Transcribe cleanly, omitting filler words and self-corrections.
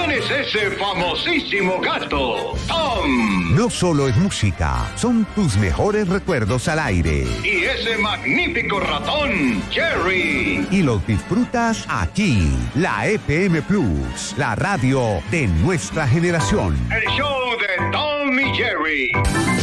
¿Quién es ese famosísimo gato? ¡Tom! No solo es música, son tus mejores recuerdos al aire. Y ese magnífico ratón, Jerry. Y los disfrutas aquí, la FM Plus, la radio de nuestra generación. El show de Tom y Jerry.